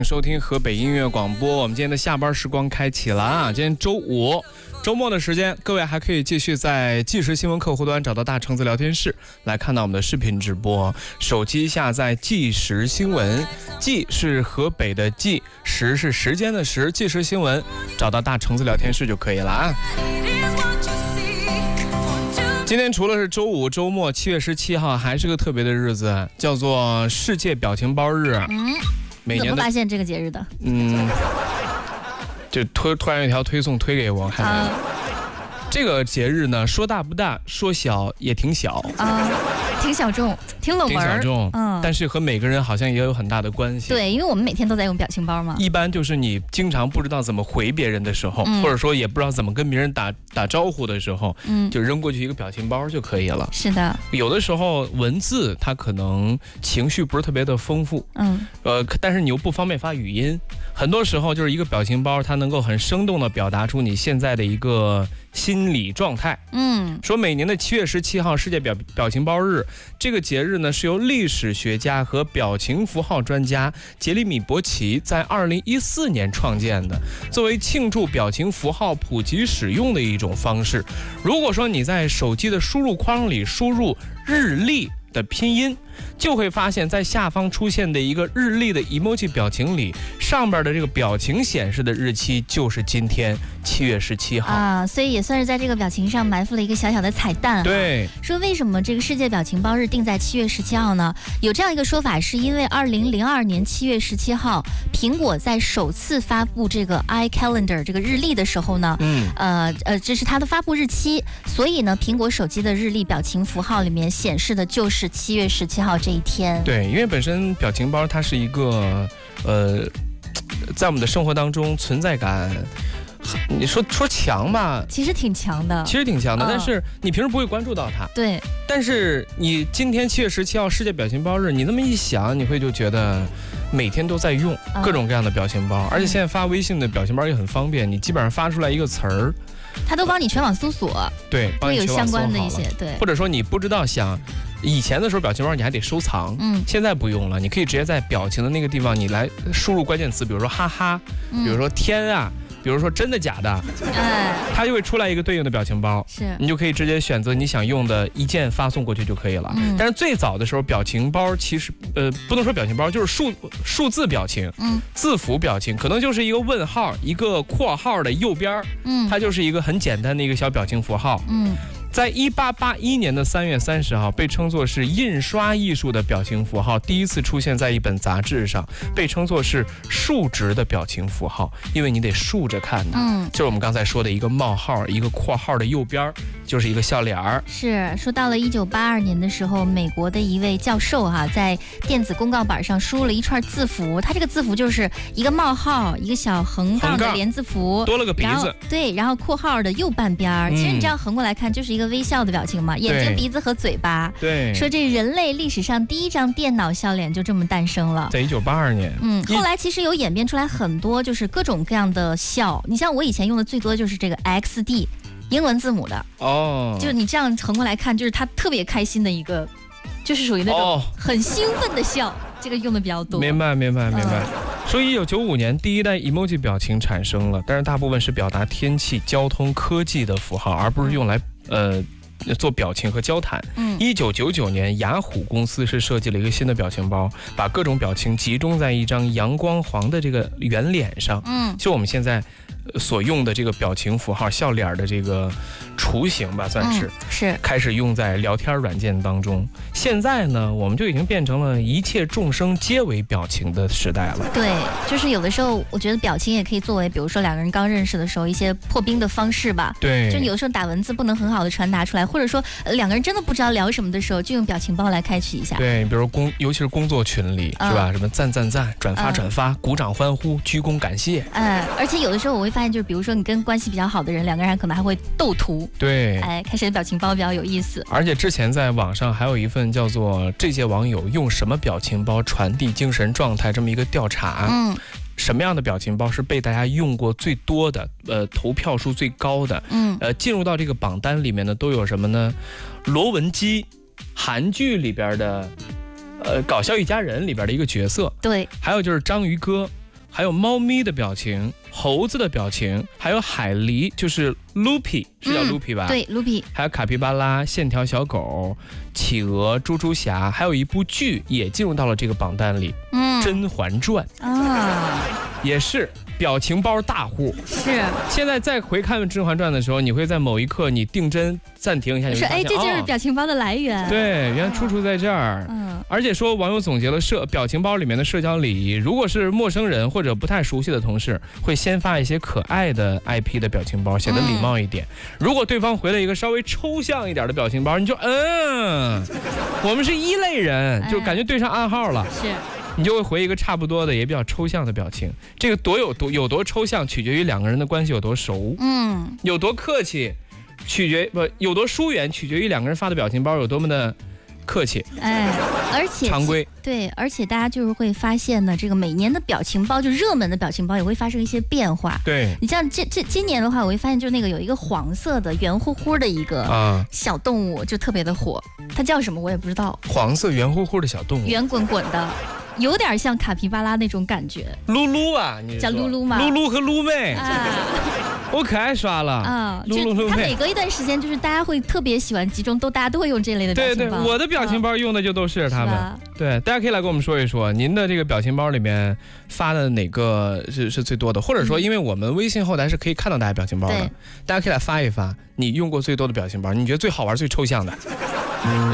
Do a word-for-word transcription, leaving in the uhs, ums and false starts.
收听河北音乐广播，我们今天的下班时光开启了啊！今天周五，周末的时间，各位还可以继续在即时新闻客户端找到大橙子聊天室，来看到我们的视频直播。手机下载即时新闻，即是河北的即，时是时间的时，即时新闻，找到大橙子聊天室就可以了啊！今天除了是周五周末，七月十七号还是个特别的日子，叫做世界表情包日。 嗯。 每年怎么发现这个节日的？ 嗯，就突突然有一条推送推给我看、啊、这个节日呢，说大不大，说小也挺小啊，挺小众，挺冷门， 挺小众， 嗯， 但是和每个人好像也有很大的关系。 对，因为我们每天都在用表情包嘛。 一般就是你经常不知道怎么回别人的时候，嗯、或者说也不知道怎么跟别人打打招呼的时候，嗯，就扔过去一个表情包就可以了。 是的， 有的时候文字它可能情绪不是特别的丰富，嗯，呃，但是你又不方便发语音，很多时候就是一个表情包，它能够很生动地表达出你现在的一个心理状态。嗯，说每年的七月十七号世界表表情包日，这个节日呢是由历史学家和表情符号专家杰里米伯奇在二零一四年创建的，作为庆祝表情符号普及使用的一种方式。如果说你在手机的输入框里输入日历的拼音，就会发现在下方出现的一个日历的 emoji 表情里，上边的这个表情显示的日期就是今天七月十七号啊，所以也算是在这个表情上埋伏了一个小小的彩蛋。 对， 说为什么这个世界表情包日定在七月十七号呢？有这样一个说法，是因为二零零二年七月十七号，苹果在首次发布这个 iCalendar 这个日历的时候呢，嗯，呃呃，这是它的发布日期，所以呢，苹果手机的日历表情符号里面显示的就是七月十七号这一天。 对，因为本身表情包它是一个呃，在我们的生活当中存在感，你说说强吧， 其实挺强的， 其实挺强的、哦，但是你平时不会关注到它。 对， 但是你今天七月十七号世界表情包日，你那么一想，你会就觉得每天都在用各种各样的表情包，哦、而且现在发微信的表情包也很方便，你基本上发出来一个词儿， 它都帮你全网搜索， 对， 会有相关的一些，对， 或者说你不知道想。以前的时候表情包你还得收藏，嗯，现在不用了，你可以直接在表情的那个地方你来输入关键词，比如说哈哈，比如说天啊，比如说真的假的，哎，它就会出来一个对应的表情包， 是， 你就可以直接选择你想用的一键发送过去就可以了。嗯、但是最早的时候表情包其实呃不能说表情包，就是数数字表情，嗯，字符表情，可能就是一个问号，一个括号的右边，嗯，它就是一个很简单的一个小表情符号，嗯。在一八八一年的三月三十号，被称作是印刷艺术的表情符号第一次出现在一本杂志上，被称作是竖直的表情符号，因为你得竖着看的。嗯，就是我们刚才说的一个冒号，一个括号的右边就是一个笑脸儿。 是说到了一九八二年的时候，美国的一位教授哈、啊，在电子公告板上输入了一串字符，他这个字符就是一个冒号，一个小横杠的连字符， 多了个鼻子， 对，然后括号的右半边、嗯、其实你这样横过来看，就是一个微笑的表情嘛，眼睛、鼻子和嘴巴。 对， 说这人类历史上第一张电脑笑脸就这么诞生了， 在一九八二年。 嗯，后来其实有演变出来很多，就是各种各样的笑。你像我以前用的最多就是这个 X D， 英文字母的哦，就是你这样横过来看，就是他特别开心的一个，就是属于那种很兴奋的笑。哦，这个用的比较多。 明白明白明白。说一九九五年第一代 emoji 表情产生了，但是大部分是表达天气、交通、科技的符号，而不是用来呃做表情和交谈。嗯，一九九九年雅虎公司是设计了一个新的表情包，把各种表情集中在一张阳光黄的这个圆脸上。嗯，就我们现在所用的这个表情符号笑脸的这个雏形吧，算是、嗯、 是开始用在聊天软件当中。现在呢，我们就已经变成了一切众生皆为表情的时代了。 对，就是有的时候我觉得表情也可以作为，比如说两个人刚认识的时候一些破冰的方式吧。 对， 就有的时候打文字不能很好的传达出来，或者说、呃、两个人真的不知道聊什么的时候，就用表情包来开启一下。 对，比如工，尤其是工作群里、嗯、是吧？什么赞赞赞、转发转发、嗯、鼓掌欢呼、鞠躬感谢。 哎、嗯，而且有的时候我会发现，就是比如说你跟关系比较好的人，两个人可能还会斗图。 对， 哎，开始的表情包比较有意思。 而且之前在网上还有一份叫做“这届网友用什么表情包传递精神状态”这么一个调查。嗯。什么样的表情包是被大家用过最多的，呃，投票数最高的？嗯，呃，进入到这个榜单里面呢，都有什么呢？罗文姬，韩剧里边的，呃，搞笑一家人里边的一个角色。 对， 还有就是章鱼哥。 还有猫咪的表情、猴子的表情，还有海狸，就是 Loopy， 是叫 Loopy 吧？ 嗯、对 ，Loopy。 还有卡皮巴拉、线条小狗、企鹅、猪猪侠，还有一部剧也进入到了这个榜单里，嗯，《甄嬛传》啊，也是表情包大户。 是。 现在再回看《甄嬛传》的时候，你会在某一刻你定帧暂停一下，你说哎，这就是表情包的来源。 哦、对，原来出处在这儿。嗯。而且说网友总结了社表情包里面的社交礼仪，如果是陌生人或者不太熟悉的同事，会先发一些可爱的 I P 的表情包，显得礼貌一点。嗯、如果对方回了一个稍微抽象一点的表情包，你就嗯，我们是一类人，就感觉对上暗号了。 是。 你就会回一个差不多的也比较抽象的表情。这个多有多有多抽象，取决于两个人的关系有多熟。嗯。有多客气，取决不有多疏远，取决于两个人发的表情包有多么的客气。 哎，而且常规。 对，而且大家就是会发现呢，这个每年的表情包，就热门的表情包也会发生一些变化。 对， 你像这这今年的话，我会发现就是那个有一个黄色的圆乎乎的一个啊小动物，就特别的火。它叫什么我也不知道。 黄色圆乎乎的小动物， 圆滚滚的。有点像卡皮巴拉那种感觉， 噜噜啊，你叫噜噜吗？ 噜噜和噜妹，啊、我可爱刷了啊！噜噜噜妹， 它每隔一段时间，就是大家会特别喜欢集中，都大家都会用这类的表情包。 对对，我的表情包用的就都是他们。啊、对，大家可以来跟我们说一说，您的这个表情包里面发的哪个是是最多的，或者说，因为我们微信后台是可以看到大家表情包的，大家可以来发一发，你用过最多的表情包，你觉得最好玩、最抽象的。嗯